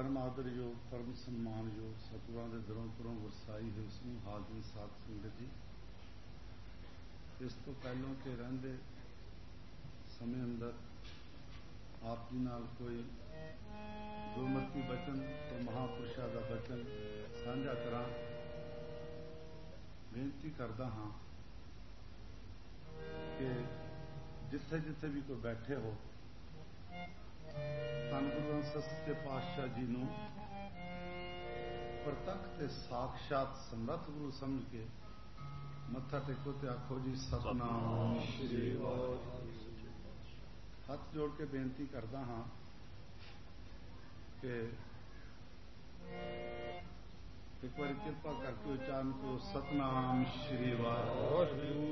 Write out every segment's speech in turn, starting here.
परम आदर योग परम सम्मान योग सतगुਰਾਂ ਦੇ ਦਿਲੋਂ ਪੁਰੋਂ ਵਰਸਾਈ ਹੈ ਉਸ ਨੂੰ ਹਾਜ਼ਰ ਸਾਧ ਸੰਗਤ ਜੀ। ਇਸ ਤੋਂ ਪਹਿਲਾਂ ਕਿ ਰਹਿੰਦੇ ਸਮੇਂ ਅੰਦਰ ਆਪ ਜੀ ਨਾਲ ਕੋਈ ਗੁਰਮਤਿ ਬਚਨ ਤੇ ਮਹਾਂਪੁਰਸ਼ਾਂ ਦਾ ਬਚਨ ਸਾਂਝਾ ਕਰਾਂ। ਬੇਨਤੀ ਕਰਦਾ ਹਾਂ ਕਿ ਜਿੱਥੇ ਜਿੱਥੇ ਵੀ ਕੋਈ ਬੈਠੇ ਹੋ ਧੰਨ ਗੁਰੂ ਗ੍ਰੰਥ ਸਾਹਿਬ ਸੱਚੇ ਪਾਤਸ਼ਾਹ ਜੀ ਨੂੰ ਪ੍ਰਤੱਖ ਤੇ ਸਾਖਸ਼ਾਤ ਸਮਰੱਥ ਗੁਰੂ ਸਮਝ ਕੇ ਮੱਥਾ ਟੇਕੋ ਤੇ ਆਖੋ ਜੀ ਸਤਿਨਾਮ ਸ੍ਰੀ ਵਾਹਿਗੁਰੂ। ਹੱਥ ਜੋੜ ਕੇ ਬੇਨਤੀ ਕਰਦਾ ਹਾਂ ਕਿ ਇੱਕ ਵਾਰੀ ਕਿਰਪਾ ਕਰਕੇ ਉਚਾਰਨ ਕਰੋ ਸਤਿਨਾਮ ਸ੍ਰੀ ਵਾਹਿਗੁਰੂ।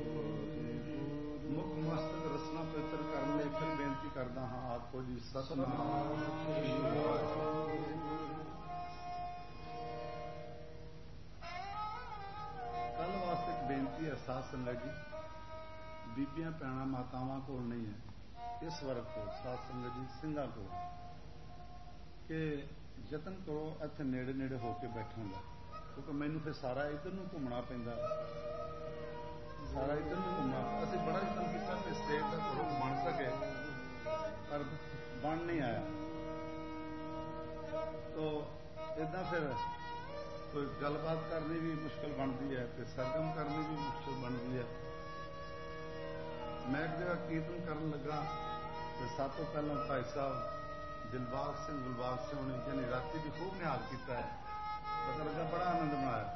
ਮੁੱਖ ਮਸਤਕ ਰਸਨਾ ਪਵਿੱਤਰ ਕਰਨ ਲਈ ਫਿਰ ਬੇਨਤੀ ਕਰਦਾ ਹਾਂ ਆਖੋ ਜੀ ਸਤਿਨਾਮ ਸ੍ਰੀ ਵਾਹਿਗੁਰੂ। ਕੱਲ ਵਾਸਤੇ ਇੱਕ ਬੇਨਤੀ ਹੈ ਸਾਧ ਸੰਗਤ ਜੀ, ਬੀਬੀਆਂ ਭੈਣਾਂ ਮਾਤਾਵਾਂ ਕੋਲ ਨਹੀਂ ਹੈ, ਇਸ ਵਰਗ ਕੋਲ ਸਾਧ ਸੰਗਤ ਜੀ ਸਿੰਘਾਂ ਕੋਲ, ਕਿ ਯਤਨ ਕਰੋ ਇੱਥੇ ਨੇੜੇ ਨੇੜੇ ਹੋ ਕੇ ਬੈਠਣ ਦਾ, ਕਿਉਂਕਿ ਮੈਨੂੰ ਫਿਰ ਸਾਰਾ ਇੱਧਰ ਨੂੰ ਘੁੰਮਣਾ ਪੈਂਦਾ, ਸਾਰਾ ਇੱਧਰ ਨੂੰ ਘੁੰਮਣਾ। ਅਸੀਂ ਬੜਾ ਯਤਨ ਕੀਤਾ ਕਿ ਸਟੇਜ ਦਾ ਥੋੜਾ ਬਣ ਸਕੇ ਪਰ ਬਣ ਨਹੀਂ ਆਇਆ। ਤੋ ਏਦਾਂ ਫਿਰ ਕੋਈ ਗੱਲਬਾਤ ਕਰਨੀ ਵੀ ਮੁਸ਼ਕਿਲ ਬਣਦੀ ਹੈ ਤੇ ਸਰਗਮ ਕਰਨੀ ਵੀ ਮੁਸ਼ਕਿਲ ਬਣਦੀ ਹੈ। ਮੈਂ ਇੱਕ ਜਗ੍ਹਾ ਕੀਰਤਨ ਕਰਨ ਲੱਗਾ ਤੇ ਸਭ ਤੋਂ ਪਹਿਲਾਂ ਭਾਈ ਸਾਹਿਬ ਦਿਲਬਾਗ ਸਿੰਘ ਗੁਲਬਾਗ ਸਿੰਘ ਨੇ ਜਿਹਨੇ ਰਾਤੀ ਵੀ ਖੂਬ ਨਿਹਾਲ ਕੀਤਾ ਹੈ, ਪਤਾ ਲੱਗਾ ਬੜਾ ਆਨੰਦ ਮਨਾਇਆ।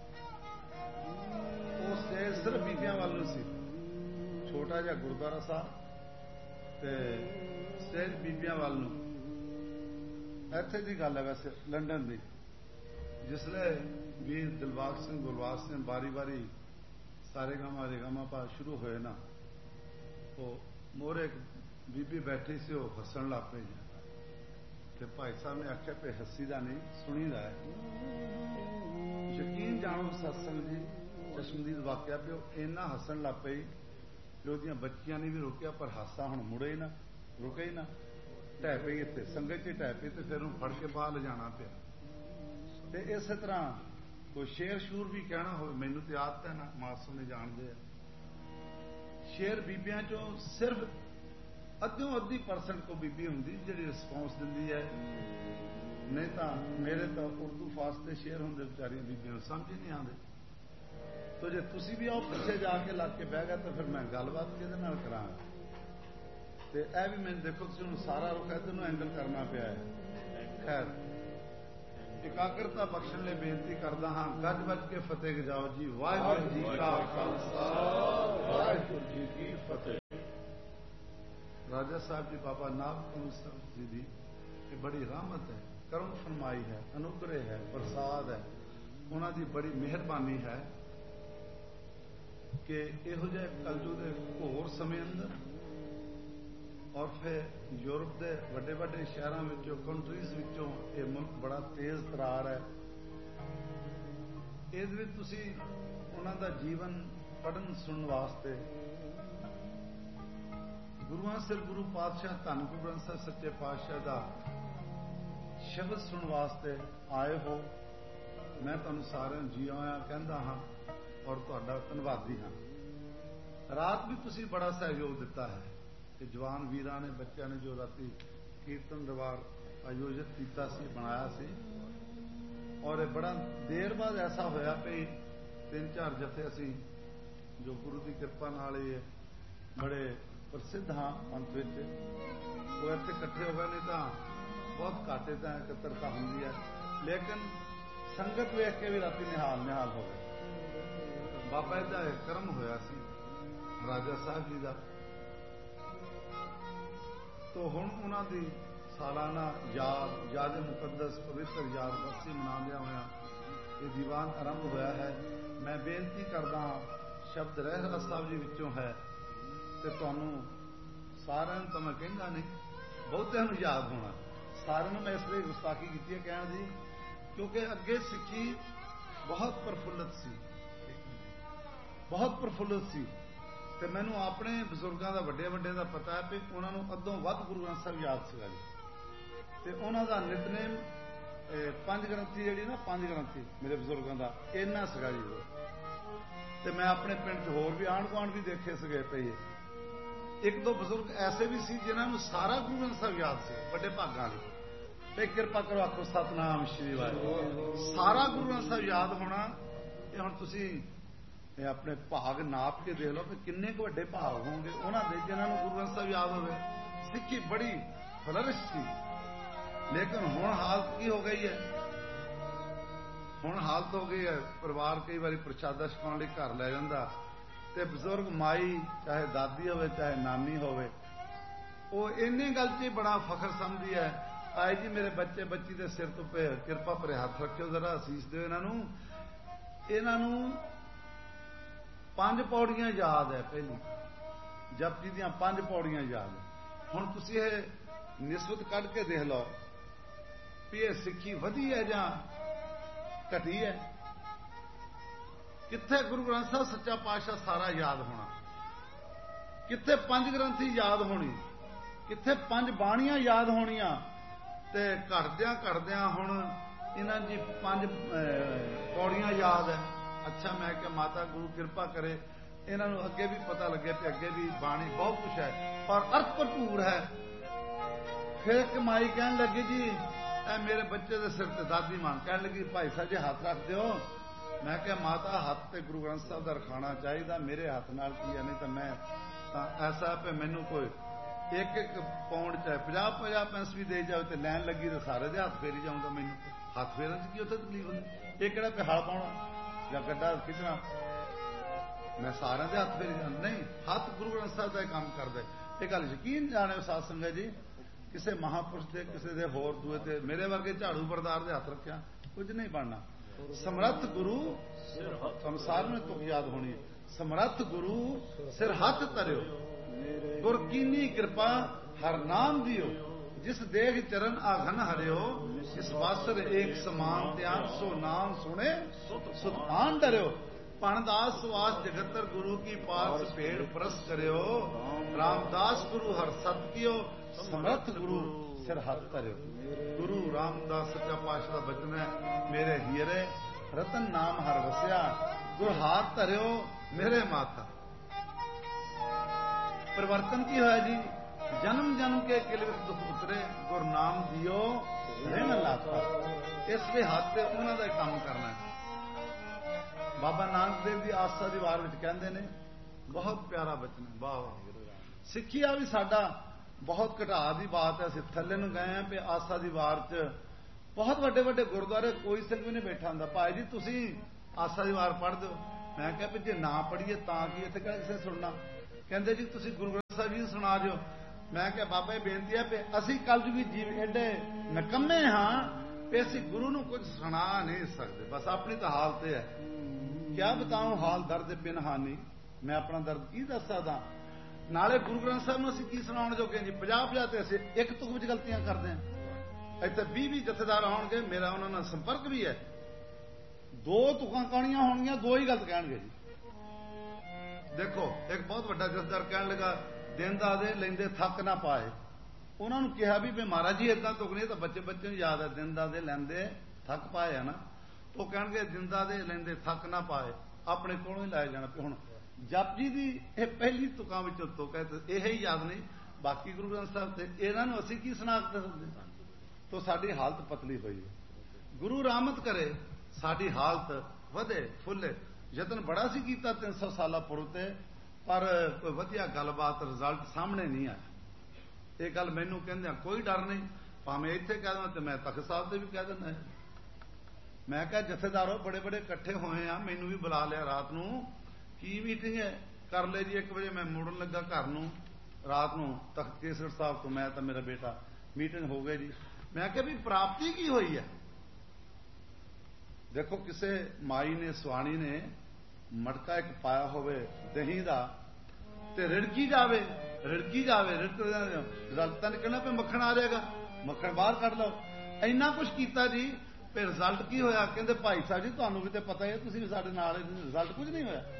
ਉਹ ਸਟੇਜ ਸਿਰਫ ਬੀਬੀਆਂ ਵੱਲ ਨੂੰ ਸੀ, ਛੋਟਾ ਜਿਹਾ ਗੁਰਦੁਆਰਾ ਸਾਹਿਬ ਤੇ ਸਟੇਜ ਬੀਬੀਆਂ ਵੱਲ ਨੂੰ। ਇੱਥੇ ਦੀ ਗੱਲ ਹੈ ਵੈਸੇ ਲੰਡਨ ਦੀ, ਜਿਸਲੇ ਵੀਰ ਦਿਲਬਾਗ ਸਿੰਘ ਗੁਲਬਾਗ ਸਿੰਘ ਵਾਰੀ ਵਾਰੀ ਸਾਰੇ ਗਾਮਾ ਰੇ ਗਾਮਾ ਪਾ ਸ਼ੁਰੂ ਹੋਏ ਨਾ, ਉਹ ਮੋਹਰੇ ਇੱਕ ਬੀਬੀ ਬੈਠੀ ਸੀ, ਉਹ ਹੱਸਣ ਲੱਗ ਪਈ ਤੇ ਭਾਈ ਸਾਹਿਬ ਨੇ ਆਖਿਆ ਵੀ ਹੱਸੀ ਦਾ ਨਹੀਂ ਸੁਣੀਦਾ ਹੈ। ਯਕੀਨ ਜਾਣੋ ਸਤਸੰਗ ਜੀ ਚਸ਼ਮਦੀਦ ਵਾਕਿਆ ਪਿਓ ਇੰਨਾ ਹੱਸਣ ਲੱਗ ਪਈ ਕਿ ਉਹਦੀਆਂ ਬੱਚੀਆਂ ਨੇ ਵੀ ਰੋਕਿਆ, ਪਰ ਹਾਸਾ ਹੁਣ ਮੁੜੇ ਹੀ ਨਾ, ਰੁਕੇ ਹੀ ਨਾ, ਢਹਿ ਪਈ ਇੱਥੇ ਸੰਗਤ 'ਚ ਢਹਿ ਪਈ ਤੇ ਫਿਰ ਉਹਨੂੰ ਫੜ ਕੇ ਬਾਹਰ ਲਿਜਾਣਾ ਪਿਆ। ਤੇ ਇਸੇ ਤਰ੍ਹਾਂ ਕੋਈ ਸ਼ੇਰ ਸ਼ੂਰ ਵੀ ਕਹਿਣਾ ਹੋਵੇ, ਮੈਨੂੰ ਤੇ ਆਦਤ ਹੈ ਨਾ, ਮਾਸਟਰ ਨੇ ਜਾਣਦੇ ਆ, ਸ਼ੇਰ ਬੀਬੀਆਂ ਚੋਂ ਸਿਰਫ ਅੱਧਿਓਂ ਅੱਧੀ % ਕੋ ਬੀਬੀ ਹੁੰਦੀ ਜਿਹੜੀ ਰਿਸਪੌਂਸ ਦਿੰਦੀ ਹੈ, ਨਹੀਂ ਤਾਂ ਮੇਰੇ ਤਾਂ ਉਰਦੂ ਫਾਸਤੇ ਸ਼ੇਰ ਹੁੰਦੇ ਵਿਚਾਰੀਆਂ ਬੀਬੀਆਂ ਨੂੰ ਸਮਝ ਹੀ ਨਹੀਂ ਆਉਂਦੇ। ਤੋ ਜੇ ਤੁਸੀਂ ਵੀ ਆਓ ਪਿੱਛੇ ਜਾ ਕੇ ਲੱਗ ਕੇ ਬਹਿ ਗਿਆ ਤਾਂ ਫਿਰ ਮੈਂ ਗੱਲਬਾਤ ਕਿਹਦੇ ਨਾਲ ਕਰਾਂਗਾ। ਤੇ ਇਹ ਵੀ ਮੈਨੂੰ ਦੇਖੋ ਤੁਸੀਂ ਹੁਣ ਸਾਰਾ ਰੁੱਖ ਇੱਧਰ ਨੂੰ ਐਂਗਲ ਕਰਨਾ ਪਿਆ ਹੈ। ਖੈਰ ਇਕਾਗਰਤਾ ਬਖਸ਼ਣ ਲਈ ਬੇਨਤੀ ਕਰਦਾ ਹਾਂ, ਗੱਜ ਵੱਜ ਕੇ ਫਤਿਹ ਗਜਾਓ ਜੀ। ਵਾਹਿਗੁਰੂ ਜੀ ਕਾ ਖਾਲਸਾ ਵਾਹਿਗੁਰੂ ਜੀ ਕੀ ਫਤਿਹ। ਰਾਜਾ ਸਾਹਿਬ ਜੀ ਬਾਬਾ ਨਾਭ ਕਮਲ ਸਾਹਿਬ ਜੀ ਦੀ ਇਹ ਬੜੀ ਰਹਿਮਤ ਹੈ, ਕਰਮ ਫਰਮਾਈ ਹੈ, ਅਨੁਗ੍ਰਹਿ ਹੈ, ਪ੍ਰਸਾਦ ਹੈ, ਉਹਨਾਂ ਦੀ ਬੜੀ ਮਿਹਰਬਾਨੀ ਹੈ ਕਿ ਇਹੋ ਜਿਹੇ ਕਲਯੁਗ ਦੇ ਘੋਰ ਸਮੇਂ ਅੰਦਰ ਔਰ ਫਿਰ ਯੂਰਪ ਦੇ ਵੱਡੇ ਵੱਡੇ ਸ਼ਹਿਰਾਂ ਵਿੱਚੋਂ ਕੰਟਰੀਜ਼ ਵਿੱਚੋਂ ਇਹ ਮੁਲਕ ਬੜਾ ਤੇਜ਼ ਤਰਾਰ ਹੈ। ਇਹਦੇ ਵਿੱਚ ਤੁਸੀਂ ਉਹਨਾਂ ਦਾ ਜੀਵਨ ਪੜ੍ਹਨ ਸੁਣਨ ਵਾਸਤੇ ਗੁਰੂਆਂ ਸਿਰ ਗੁਰੂ ਪਾਤਸ਼ਾਹ ਧੰਨ ਗੁਰੂ ਗ੍ਰੰਥ ਸਾਹਿਬ ਸੱਚੇ ਪਾਤਸ਼ਾਹ ਦਾ ਸ਼ਬਦ ਸੁਣਨ ਵਾਸਤੇ ਆਏ ਹੋ। ਮੈਂ ਤੁਹਾਨੂੰ ਸਾਰਿਆਂ ਨੂੰ ਜੀ ਆਇਆਂ ਕਹਿੰਦਾ ਹਾਂ ਔਰ ਤੁਹਾਡਾ ਧੰਨਵਾਦੀ ਹਾਂ। ਰਾਤ ਵੀ ਤੁਸੀਂ ਬੜਾ ਸਹਿਯੋਗ ਦਿੱਤਾ ਹੈ ਕਿ ਜਵਾਨ ਵੀਰਾਂ ਨੇ ਬੱਚਿਆਂ ਨੇ ਜੋ ਰਾਤੀ ਕੀਰਤਨ ਦਰਬਾਰ ਆਯੋਜਿਤ ਕੀਤਾ ਸੀ, ਬਣਾਇਆ ਸੀ, ਔਰ ਇਹ ਬੜਾ ਦੇਰ ਬਾਅਦ ਐਸਾ ਹੋਇਆ ਵੀ 3-4 ਜਥੇ ਅਸੀਂ ਜੋ ਗੁਰੂ ਦੀ ਕਿਰਪਾ ਨਾਲ ਇਹ ਬੜੇ ਪ੍ਰਸਿੱਧ ਹਾਂ ਅੰਤ ਵਿੱਚ ਉਹ ਇੱਥੇ ਇਕੱਠੇ ਹੋ ਗਏ, ਨਹੀਂ ਤਾਂ ਬਹੁਤ ਘਾਟੇ ਤਾਂ ਇਕੱਤਰਤਾ ਹੁੰਦੀ ਹੈ। ਲੇਕਿਨ ਸੰਗਤ ਵੇਖ ਕੇ ਵੀ ਰਾਤੀ ਨਿਹਾਲ ਹੋ ਗਏ। ਬਾਬਾ ਜੀ ਦਾ ਕਰਮ ਹੋਇਆ ਸੀ ਰਾਜਾ ਸਾਹਿਬ ਜੀ ਦਾ। ਤੋ ਹੁਣ ਉਹਨਾਂ ਦੀ ਸਾਲਾਨਾ ਯਾਦ ਮੁਕੱਦਸ ਪਵਿੱਤਰ ਯਾਦ ਬਰਸੀ ਮਨਾਉਂਦਿਆਂ ਹੋਇਆ ਇਹ ਦੀਵਾਨ ਆਰੰਭ ਹੋਇਆ ਹੈ। ਮੈਂ ਬੇਨਤੀ ਕਰਦਾ ਹਾਂ, ਸ਼ਬਦ ਰਹਿਰਾਸ ਸਾਹਿਬ ਜੀ ਵਿੱਚੋਂ ਹੈ ਤੇ ਤੁਹਾਨੂੰ ਸਾਰਿਆਂ ਨੂੰ ਤਾਂ ਮੈਂ ਕਹਿੰਦਾ ਨਹੀਂ, ਬਹੁਤਿਆਂ ਨੂੰ ਯਾਦ ਹੋਣਾ। ਸਾਰਿਆਂ ਨੂੰ ਮੈਂ ਇਸ ਲਈ ਗੁਸਤਾਖੀ ਕੀਤੀ ਹੈ ਕਹਿਣ ਦੀ, ਕਿਉਂਕਿ ਅੱਗੇ ਸਿੱਖੀ ਬਹੁਤ ਪ੍ਰਫੁੱਲਤ ਸੀ, ਬਹੁਤ ਪ੍ਰਫੁੱਲਤ ਸੀ ਤੇ ਮੈਨੂੰ ਆਪਣੇ ਬਜ਼ੁਰਗਾਂ ਦਾ ਵੱਡੇ ਦਾ ਪਤਾ ਹੈ ਕਿ ਉਹਨਾਂ ਨੂੰ ਅੱਧੋਂ ਵੱਧ ਗੁਰੂ ਗ੍ਰੰਥ ਸਾਹਿਬ ਯਾਦ ਸੀਗਾ ਜੀ। ਤੇ ਉਹਨਾਂ ਦਾ ਨਿਤਨੇਮ ਪੰਜ ਗ੍ਰੰਥੀ ਜਿਹੜੀ ਨਾ, ਪੰਜ ਗ੍ਰੰਥੀ ਮੇਰੇ ਬਜ਼ੁਰਗਾਂ ਦਾ ਇੰਨਾ ਸੀਗਾ ਜੀ। ਤੇ ਮੈਂ ਆਪਣੇ ਪਿੰਡ 'ਚ ਹੋਰ ਵੀ ਆਂਢ ਗੁਆਂਢ ਵੀ ਦੇਖੇ ਸੀਗੇ ਪਈ। ਇੱਕ ਦੋ ਬਜ਼ੁਰਗ ਐਸੇ ਵੀ ਸੀ ਜਿਨ੍ਹਾਂ ਨੂੰ ਸਾਰਾ ਗੁਰੂ ਗ੍ਰੰਥ ਸਾਹਿਬ ਯਾਦ ਸੀ, ਵੱਡੇ ਭਾਗਾਂ ਵਾਲੇ। ਤੇ ਕਿਰਪਾ ਕਰੋ ਆਖੋ ਸਤਨਾਮ ਸ਼੍ਰੀ ਵਾਹਿਗੁਰੂ। ਸਾਰਾ ਗੁਰੂ ਗ੍ਰੰਥ ਸਾਹਿਬ ਯਾਦ ਹੋਣਾ। ਇਹ ਹੁਣ ਤੁਸੀਂ ਇਹ ਆਪਣੇ ਭਾਗ ਨਾਪ ਕੇ ਦੇਖ ਲਓ ਕਿ ਕਿੰਨੇ ਕੁ ਵੱਡੇ ਭਾਗ ਹੋਣਗੇ ਉਹਨਾਂ ਦੇ ਜਿਨ੍ਹਾਂ ਨੂੰ ਗੁਰੂ ਗ੍ਰੰਥ ਸਾਹਿਬ ਯਾਦ ਹੋਵੇ। ਸਿੱਖੀ ਬੜੀ ਫਲਰਿਸ਼ ਸੀ। ਲੇਕਿਨ ਹੁਣ ਹਾਲਤ ਕੀ ਹੋ ਗਈ ਹੈ? ਹੁਣ ਹਾਲਤ ਹੋ ਗਈ ਹੈ, ਪਰਿਵਾਰ ਕਈ ਵਾਰੀ ਪ੍ਰਸ਼ਾਦਾ ਛਕਾਉਣ ਲਈ ਘਰ ਲੈ ਜਾਂਦਾ ਤੇ ਬਜ਼ੁਰਗ ਮਾਈ ਚਾਹੇ ਦਾਦੀ ਹੋਵੇ ਚਾਹੇ ਨਾਨੀ ਹੋਵੇ, ਉਹ ਇੰਨੀ ਗੱਲ 'ਚ ਹੀ ਬੜਾ ਫਖਰ ਸਮਝਦੀ ਹੈ। ਆਏ ਜੀ ਮੇਰੇ ਬੱਚੇ ਬੱਚੀ ਦੇ ਸਿਰ ਤੋਂ ਕਿਰਪਾ ਭਰੇ ਹੱਥ ਰੱਖਿਓ, ਜ਼ਰਾ ਅਸੀਸ ਦਿਓ ਇਹਨਾਂ ਨੂੰ। ਇਹਨਾਂ ਨੂੰ 5 ਪੌੜੀਆਂ ਯਾਦ ਹੈ। ਪਹਿਲੀ ਜਪਜੀ ਦੀਆਂ 5 ਪੌੜੀਆਂ ਯਾਦ। ਹੁਣ ਤੁਸੀਂ ਇਹ ਨਿਸਬਤ ਕੱਢ ਕੇ ਦੇਖ ਲਓ ਵੀ ਇਹ ਸਿੱਖੀ ਵਧੀ ਹੈ ਜਾਂ ਘਟੀ ਹੈ। ਕਿੱਥੇ ਗੁਰੂ ਗ੍ਰੰਥ ਸਾਹਿਬ ਸੱਚਾ ਪਾਤਸ਼ਾਹ ਸਾਰਾ ਯਾਦ ਹੋਣਾ, ਕਿੱਥੇ 5 ਗ੍ਰੰਥੀ ਯਾਦ ਹੋਣੀ, ਕਿੱਥੇ 5 ਬਾਣੀਆਂ ਯਾਦ ਹੋਣੀਆਂ। ਤੇ ਘਟਦਿਆਂ ਹੁਣ ਇਹਨਾਂ ਦੀ 5 ਪੌੜੀਆਂ ਯਾਦ ਹੈ। ਅੱਛਾ, ਮੈਂ ਕਿਹਾ ਮਾਤਾ ਗੁਰੂ ਕਿਰਪਾ ਕਰੇ ਇਹਨਾਂ ਨੂੰ ਅੱਗੇ ਵੀ ਪਤਾ ਲੱਗੇ ਤੇ ਅੱਗੇ ਵੀ ਬਾਣੀ ਬਹੁਤ ਕੁਛ ਹੈ ਪਰ ਅਰਥ ਭਰਪੂਰ ਹੈ। ਫਿਰ ਇੱਕ ਮਾਈ ਕਹਿਣ ਲੱਗੀ ਜੀ ਇਹ ਮੇਰੇ ਬੱਚੇ ਦੇ ਸਿਰ ਤੇ ਦਾਦੀ ਮਾਂ ਕਹਿਣ ਲੱਗੀ ਭਾਈ ਸਾਹਿਬ ਜੀ ਹੱਥ ਰੱਖ ਦਿਓ। ਮੈਂ ਕਿਹਾ ਮਾਤਾ ਹੱਥ ਤੇ ਗੁਰੂ ਗ੍ਰੰਥ ਸਾਹਿਬ ਦਾ ਰਖਾਣਾ ਚਾਹੀਦਾ, ਮੇਰੇ ਹੱਥ ਨਾਲ ਕੀ ਹੈ, ਨਹੀਂ ਤਾਂ ਮੈਂ ਤਾਂ ਐਸਾ ਪੇ ਮੈਨੂੰ ਕੋਈ ਇੱਕ ਪੌਂਡ ਚਾਹੇ 50 ਪੈਸੇ ਵੀ ਦੇ ਜਾਵੇ ਤੇ ਲੈਣ ਲੱਗੀ ਤੇ ਸਾਰੇ ਦੇ ਹੱਥ ਫੇਰੀ ਜਾਊਂਗਾ। ਮੈਨੂੰ ਹੱਥ ਫੇਰਨ 'ਚ ਕੀ ਉੱਥੇ ਤਕਲੀਫ ਹੁੰਦੀ? ਇਹ ਕਿਹੜਾ ਪਿਹਾਲ ਪਾਉਣਾ ਜਾਂ ਗੱਡਾ ਖਿੱਚਣਾ? ਮੈਂ ਸਾਰਿਆਂ ਦੇ ਹੱਥ ਫੇਰੀ ਜਾਂਦਾ ਨਹੀਂ। ਹੱਥ ਗੁਰੂ ਗ੍ਰੰਥ ਸਾਹਿਬ ਦਾ ਕੰਮ ਕਰਦਾ। ਇਹ ਗੱਲ ਯਕੀਨ ਜਾਣਿਓ ਸਾਧ ਸੰਗਤ ਜੀ, ਕਿਸੇ ਮਹਾਂਪੁਰਸ਼ ਦੇ ਕਿਸੇ ਦੇ ਹੋਰ ਦੂਏ ਤੇ ਮੇਰੇ ਵਰਗੇ ਝਾੜੂ ਬਰਦਾਰ ਦੇ ਹੱਥ ਰੱਖਿਆ ਕੁਝ ਨਹੀਂ ਬਣਨਾ। ਸਮਰੱਥ ਗੁਰੂ ਤੁਹਾਨੂੰ ਸਾਰਿਆਂ ਨੂੰ ਤੁਕ ਯਾਦ ਹੋਣੀ ਹੈ। ਸਮਰੱਥ ਗੁਰੂ ਸਿਰ ਹੱਥ ਧਰਿਓ, ਗੁਰ ਕੀਨੀ ਕਿਰਪਾ ਹਰ ਨਾਮ ਦਿਓ, ਜਿਸ ਦੇਖ ਚਰਨ ਆਘਨ ਹਰਿਓ, ਇਸ ਵਾਸਰ ਏਕ ਸਮਾਨ ਧਿਆਨ ਸੋ ਨਾਮ ਸੁਣੇ ਸੁਤਾਨ ਡਰਿਓ। ਪਣਦਾਸ ਸੁਆਸ ਜਗਤਰ ਗੁਰੂ ਕੀ ਪਾਸ ਭੇੜ ਪ੍ਰਸ ਕਰਿਓ, ਰਾਮਦਾਸ ਗੁਰੂ ਹਰ ਸਤ ਕੀਓ, ਸਮਰੱਥ ਗੁਰੂ ਸਿਰ ਹੱਥ ਧਰਿਓ। ਗੁਰੂ ਰਾਮਦਾਸ ਸੱਚਾ ਪਾਤਸ਼ਾਹ ਦਾ ਬਚਨ ਹੈ, ਮੇਰੇ ਹੀਰੇ ਰਤਨ ਨਾਮ ਹਰ ਵਸਿਆ, ਗੁਰ ਹਾਥ ਧਰਿਓ ਮੇਰੇ ਮਾਤਾ। परिवर्तन की होया जी, जन्म जन्म के किलवित दुख उतरे, गुर नाम दियो रिन लाथा। इसलिए हाथ से उन्होंने का काम करना है। बाबा नानक देव जी आस्था दी वार विच कहंदे ने, बहुत प्यारा बचन है। वाह वाह। सिੱਖਿਆ भी साडा बहुत घटा दी बात है। असीं थल्ले नूं गए हैं पे आस्था दी वार च बहुत ਵੱਡੇ ਵੱਡੇ ਗੁਰਦੁਆਰੇ ਕੋਈ ਸਿੰਘ ਵੀ ਨਹੀਂ ਬੈਠਾ ਹੁੰਦਾ। ਭਾਈ ਜੀ ਤੁਸੀਂ ਆਸਾ ਦੀ ਵਾਰ ਪੜ੍ਹ ਦਿਓ। ਮੈਂ ਕਿਹਾ ਵੀ ਜੇ ਨਾ ਪੜ੍ਹੀਏ ਤਾਂ ਕੀ, ਇੱਥੇ ਕਿਹੜਾ ਕਿਸੇ ਸੁਣਨਾ। ਕਹਿੰਦੇ ਜੀ ਤੁਸੀਂ ਗੁਰੂ ਗ੍ਰੰਥ ਸਾਹਿਬ ਜੀ ਸੁਣਾ ਦਿਓ। ਮੈਂ ਕਿਹਾ ਬਾਬਾ ਇਹ ਬੇਨਤੀ ਹੈ ਵੀ ਅਸੀਂ ਕਲਯੁਗੀ ਜੀਵ ਐਡੇ ਨਕੰਮੇ ਹਾਂ ਵੀ ਅਸੀਂ ਗੁਰੂ ਨੂੰ ਕੁਝ ਸੁਣਾ ਨਹੀਂ ਸਕਦੇ। ਬਸ ਆਪਣੀ ਤਾਂ ਹਾਲਤ ਹੈ। ਕਿਆ ਬਤਾਉਂ ਹਾਲ ਦਰਦ ਪਿਨਹਾਨੀ, ਮੈਂ ਆਪਣਾ ਦਰਦ ਕੀ ਦੱਸ ਸਕਦਾ। ਨਾਲੇ ਗੁਰੂ ਗ੍ਰੰਥ ਸਾਹਿਬ ਨੂੰ ਅਸੀਂ ਕੀ ਸੁਣਾਉਣ ਜੋਗੇ ਜੀ। 50 ਤੇ ਅਸੀਂ ਇੱਕ ਤੁਕ ਵਿੱਚ ਗਲਤੀਆਂ ਕਰਦੇ ਹਾਂ। ਇੱਥੇ 20 ਜਥੇਦਾਰ ਆਉਣਗੇ, ਮੇਰਾ ਉਹਨਾਂ ਨਾਲ ਸੰਪਰਕ ਵੀ ਹੈ। 2 ਤੁਕਾਂ ਕਹਾਣੀਆਂ ਹੋਣਗੀਆਂ, 2 ਹੀ ਗਲਤ ਕਹਿਣਗੇ ਜੀ। ਦੇਖੋ ਇੱਕ ਬਹੁਤ ਵੱਡਾ ਜਥੇਦਾਰ ਕਹਿਣ ਲੱਗਾ ਦਿਨ ਦਾ ਦੇ ਲੈਂਦੇ ਥੱਕ ਨਾ ਪਾਏ। ਉਹਨਾਂ ਨੂੰ ਕਿਹਾ ਵੀ ਮਹਾਰਾਜ ਜੀ ਇਦਾਂ ਤੁਕਣੀ ਤਾਂ ਬੱਚੇ ਨੂੰ ਯਾਦ ਹੈ, ਦਿਨ ਦਾ ਦੇ ਲੈਂਦੇ ਥੱਕ ਪਾਏ ਆ ਨਾ। ਉਹ ਕਹਿਣਗੇ ਦਿਨ ਦਾ ਦੇ ਲੈਂਦੇ ਥੱਕ ਨਾ ਪਾਏ, ਆਪਣੇ ਕੋਲੋਂ ਹੀ ਲਾਇਆ ਜਾਣਾ। ਹੁਣ ਜਪਜੀ ਦੀ ਇਹ ਪਹਿਲੀ ਤੁਕਾਂ ਵਿੱਚੋਂ ਤੁਕ ਹੈ ਤੇ ਇਹ ਹੀ ਯਾਦ ਨਹੀਂ। ਬਾਕੀ ਗੁਰੂ ਗ੍ਰੰਥ ਸਾਹਿਬ ਤੇ ਇਹਨਾਂ ਨੂੰ ਅਸੀਂ ਕੀ ਸੁਣਾ ਸਕਦੇ ਤਾਂ ਸਾਡੀ ਹਾਲਤ ਪਤਲੀ ਹੋਈ ਹੈ। ਗੁਰੂ ਰਹਿਮਤ ਕਰੇ ਸਾਡੀ ਹਾਲਤ ਵਧੇ ਫੁੱਲੇ। ਯਤਨ ਬੜਾ ਸੀ ਕੀਤਾ 300 ਸਾਲਾ ਪੁਰ ਤੇ, ਪਰ ਕੋਈ ਵਧੀਆ ਗੱਲਬਾਤ ਰਿਜ਼ਲਟ ਸਾਹਮਣੇ ਨਹੀਂ ਆਇਆ। ਇਹ ਗੱਲ ਮੈਨੂੰ ਕਹਿੰਦਿਆਂ ਕੋਈ ਡਰ ਨਹੀਂ, ਭਾਵੇਂ ਇੱਥੇ ਕਹਿ ਦੇਵਾਂ ਤੇ ਮੈਂ ਤਖਤ ਸਾਹਿਬ ਤੇ ਵੀ ਕਹਿ ਦਿੰਦਾ। ਮੈਂ ਕਿਹਾ ਜਥੇਦਾਰੋ ਬੜੇ ਬੜੇ ਇਕੱਠੇ ਹੋਏ ਆ, ਮੈਨੂੰ ਵੀ ਬੁਲਾ ਲਿਆ ਰਾਤ ਨੂੰ, ਕੀ ਮੀਟਿੰਗ ਹੈ ਕਰ ਲੈ ਜੀ। 1 ਵਜੇ ਮੈਂ ਮੁੜਨ ਲੱਗਾ ਘਰ ਨੂੰ ਰਾਤ ਨੂੰ ਤਖਤ ਕੇਸਗੜ੍ਹ ਸਾਹਿਬ ਤੋਂ, ਮੈਂ ਤਾਂ ਮੇਰਾ ਬੇਟਾ, ਮੀਟਿੰਗ ਹੋ ਗਈ ਜੀ। ਮੈਂ ਕਿਹਾ ਵੀ ਪ੍ਰਾਪਤੀ ਕੀ ਹੋਈ ਹੈ। ਦੇਖੋ ਕਿਸੇ ਮਾਈ ਨੇ ਸਵਾਣੀ ਨੇ ਮਟਕਾ ਇੱਕ ਪਾਇਆ ਹੋਵੇ ਦਹੀਂ ਦਾ ਤੇ ਰਿੜਕੀ ਜਾਵੇ ਰਿਜ਼ਲਟ ਤਾਂ ਨਿਕਲਣਾ ਪਏ ਮੱਖਣ ਆ ਜਾਏਗਾ, ਮੱਖਣ ਬਾਹਰ ਕੱਢ ਲਓ। ਇੰਨਾ ਕੁਝ ਕੀਤਾ ਜੀ, ਫਿਰ ਰਿਜ਼ਲਟ ਕੀ ਹੋਇਆ। ਕਹਿੰਦੇ ਭਾਈ ਸਾਹਿਬ ਜੀ ਤੁਹਾਨੂੰ ਵੀ ਤੇ ਪਤਾ ਹੈ, ਤੁਸੀਂ ਵੀ ਸਾਡੇ ਨਾਲ, ਰਿਜ਼ਲਟ ਕੁਝ ਨਹੀਂ ਹੋਇਆ।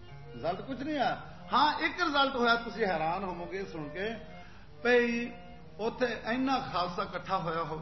ਰਿਜ਼ਲਟ ਕੁਝ ਨਹੀਂ ਆਇਆ। ਹਾਂ ਇੱਕ ਰਿਜ਼ਲਟ ਹੋਇਆ, ਤੁਸੀਂ ਹੈਰਾਨ ਹੋਵੋਗੇ ਸੁਣ ਕੇ ਭਈ ਉੱਥੇ ਇੰਨਾ ਖਾਲਸਾ ਇਕੱਠਾ ਹੋਇਆ ਹੋਵੇ,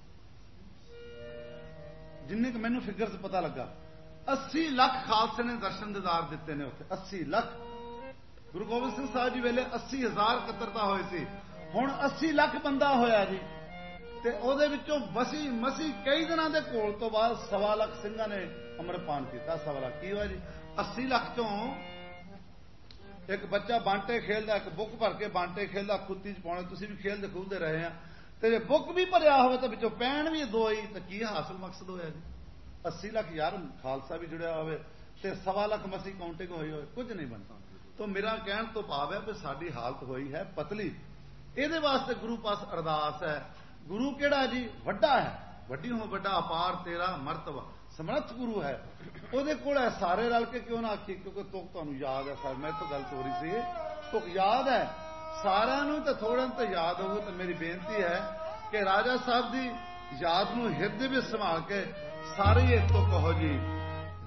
ਜਿੰਨੇ ਕੁ ਮੈਨੂੰ ਫਿਗਰਸ ਪਤਾ ਲੱਗਾ 80 ਲੱਖ ਖਾਲਸੇ ਨੇ ਦਰਸ਼ਨ ਦੀਦਾਰ ਦਿੱਤੇ ਨੇ ਉੱਥੇ। 80 ਲੱਖ। ਗੁਰੂ ਗੋਬਿੰਦ ਸਿੰਘ ਸਾਹਿਬ ਜੀ ਵੇਲੇ 80,000 ਇਕੱਤਰਤਾ ਹੋਏ ਸੀ, ਹੁਣ 80 ਲੱਖ ਬੰਦਾ ਹੋਇਆ ਜੀ। ਤੇ ਉਹਦੇ ਵਿੱਚੋਂ ਮਸੀ ਕਈ ਦਿਨਾਂ ਦੇ ਘੋਲ ਤੋਂ ਬਾਅਦ 1.25 ਲੱਖ ਸਿੰਘਾਂ ਨੇ ਅੰਮ੍ਰਿਤਪਾਨ ਕੀਤਾ। 1.25 ਲੱਖ ਕੀ ਹੋਇਆ ਜੀ? 80 ਲੱਖ ਚੋਂ ਇੱਕ ਬੱਚਾ ਬਾਂਟੇ ਖੇਲਦਾ, ਇੱਕ ਬੁੱਕ ਭਰ ਕੇ ਬਾਂਟੇ ਖੇਲਦਾ, ਖੁੱਤੀ ਚ ਪਾਉਣੇ, ਤੁਸੀਂ ਵੀ ਖੇਲਦੇ ਖੂਲਦੇ ਰਹੇ ਆ, ਤੇ ਜੇ ਬੁੱਕ ਵੀ ਭਰਿਆ ਹੋਵੇ ਤਾਂ ਵਿੱਚੋਂ ਪੈਣ ਵੀ ਦੋ ਹੀ, ਤਾਂ ਕੀ ਹਾਸਲ ਮਕਸਦ ਹੋਇਆ ਜੀ? 80 ਲੱਖ ਯਾਰ ਖਾਲਸਾ ਵੀ ਜੁੜਿਆ ਹੋਵੇ ਤੇ 1.25 ਲੱਖ ਮਸੀ ਕਾਊਂਟਿੰਗ ਹੋਈ ਹੋਵੇ, ਕੁਝ ਨਹੀਂ ਬਣਦਾ। ਤਾਂ ਮੇਰਾ ਕਹਿਣ ਤੋਂ ਭਾਵ ਹੈ ਕਿ ਸਾਡੀ ਹਾਲਤ ਹੋਈ ਹੈ ਪਤਲੀ। ਇਹਦੇ ਵਾਸਤੇ ਗੁਰੂ ਪਾਸ ਅਰਦਾਸ ਹੈ। ਗੁਰੂ ਕਿਹੜਾ ਜੀ? ਵੱਡਾ ਹੈ, ਵੱਡੀ ਹੋ ਵੱਡਾ ਅਪਾਰ ਤੇਰਾ ਮਰਤਬਾ, ਸਮਰੱਥ ਗੁਰੂ ਹੈ। ਉਹਦੇ ਕੋਲ ਹੈ ਸਾਰੇ ਰਲ ਕੇ ਕਿਉਂ ਨਾ ਆਖੀ, ਕਿਉਂਕਿ ਤੁਕ ਤੁਹਾਨੂੰ ਯਾਦ ਹੈ। ਸਰ ਮੈਂ ਤੋਂ ਗੱਲ ਹੋ ਰਹੀ ਸੀ, ਤੁਕ ਯਾਦ ਹੈ ਸਾਰਿਆਂ ਨੂੰ, ਤਾਂ ਥੋੜ੍ਹਾ ਤਾਂ ਯਾਦ ਹੋਊ। ਤਾਂ ਮੇਰੀ ਬੇਨਤੀ ਹੈ ਕਿ ਰਾਜਾ ਸਾਹਿਬ ਦੀ ਯਾਦ ਨੂੰ ਹਿਰਦੇ ਵਿੱਚ ਸੰਭਾਲ ਕੇ ਸਾਰੇ ਇਹ ਤੁਕ ਕਹੋ ਜੀ।